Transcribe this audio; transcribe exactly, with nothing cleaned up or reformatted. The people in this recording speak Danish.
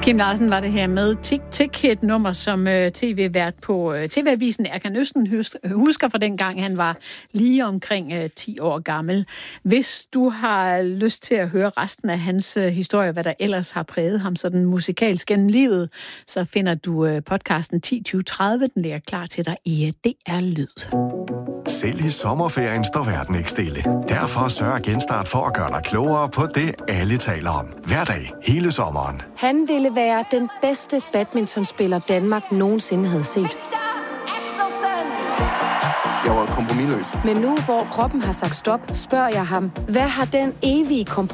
Kim Larsen var det her med Tik Tik, et nummer, som uh, tv-vært på uh, T V-avisen Erkan Østen husker fra dengang, han var lige omkring uh, ti år gammel. Hvis du har lyst til at høre resten af hans uh, historie, hvad der ellers har præget ham sådan musikalsk gennem livet, så finder du uh, podcasten ti tyve tredive. Den ligger klar til dig i uh, D R Lyd. Selv i sommerferien står verden ikke stille. Derfor sørger Genstart for at gøre dig klogere på det, alle taler om. Hver dag, hele sommeren. Han ville være den bedste badmintonspiller, Danmark nogensinde havde set. Jeg var kompromisløs. Men nu, hvor kroppen har sagt stop, spørger jeg ham, hvad har den evige kompromis